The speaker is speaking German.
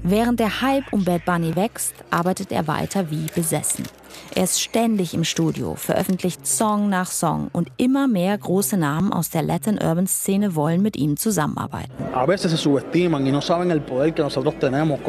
Während der Hype um Bad Bunny wächst, arbeitet er weiter wie besessen. Er ist ständig im Studio, veröffentlicht Song nach Song und immer mehr große Namen aus der Latin-Urban-Szene wollen mit ihm zusammenarbeiten. A veces se subestiman y no saben el poder que nosotros tenemos.